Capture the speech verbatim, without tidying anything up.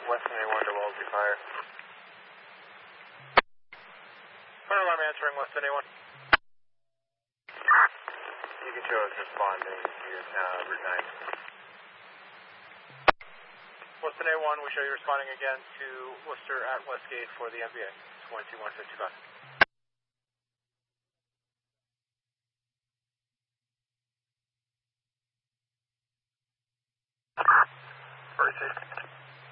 Western A one to Wellesley Fire. Fire alarm answering, Western A one. You can show us responding to your uh, Route nine. Western A one, we show you responding again to Worcester at Westgate for the M V A. twenty-one fifty-five. First